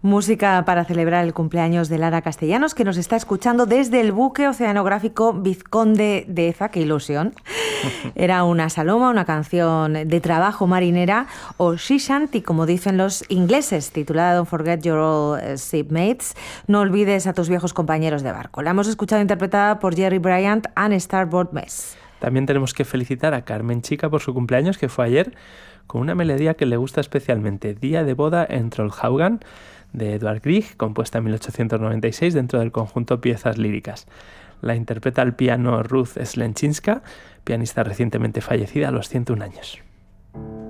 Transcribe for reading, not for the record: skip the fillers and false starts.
Música para celebrar el cumpleaños de Lara Castellanos, que nos está escuchando desde el buque oceanográfico Vizconde de Eza. ¡Qué ilusión! Era una saloma, una canción de trabajo marinera, o sea shanty, como dicen los ingleses, titulada Don't Forget Your Old Shipmates. No olvides a tus viejos compañeros de barco. La hemos escuchado interpretada por Jerry Bryant and Starboard Mess. También tenemos que felicitar a Carmen Chica por su cumpleaños, que fue ayer, con una melodía que le gusta especialmente, Día de boda en Trollhaugen, de Edvard Grieg, compuesta en 1896 dentro del conjunto Piezas líricas. La interpreta al piano Ruth Slenczynska, pianista recientemente fallecida a los 101 años.